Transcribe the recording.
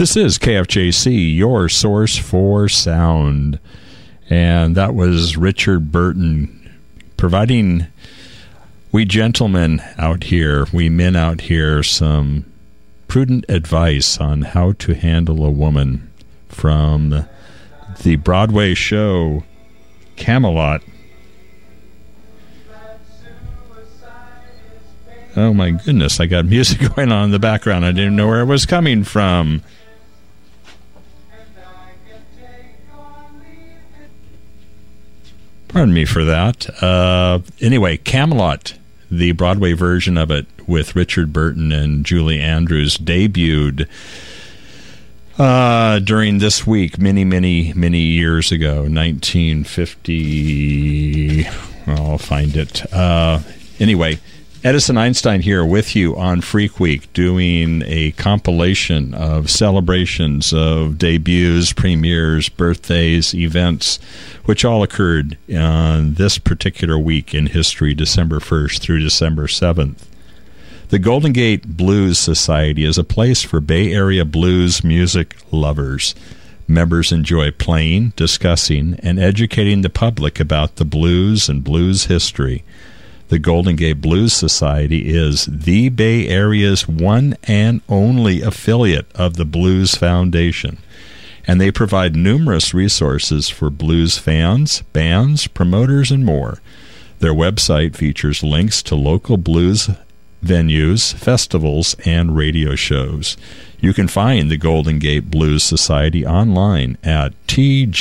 This is KFJC, your source for sound. And that was Richard Burton providing we gentlemen out here, we men out here, some prudent advice on how to handle a woman from the Broadway show Camelot. Oh my goodness, I got music going on in the background. I didn't know where it was coming from. Pardon me for that. Anyway, Camelot, the Broadway version of it with Richard Burton and Julie Andrews, debuted during this week many years ago, 1950. I'll find it. Anyway, Edison Einstein here with you on Freak Week, doing a compilation of celebrations of debuts, premieres, birthdays, events, which all occurred on this particular week in history, December 1st through December 7th. The Golden Gate Blues Society is a place for Bay Area blues music lovers. Members enjoy playing, discussing, and educating the public about the blues and blues history. The Golden Gate Blues Society is the Bay Area's one and only affiliate of the Blues Foundation, and they provide numerous resources for blues fans, bands, promoters, and more. Their website features links to local blues venues, festivals, and radio shows. You can find the Golden Gate Blues Society online at tgb.org.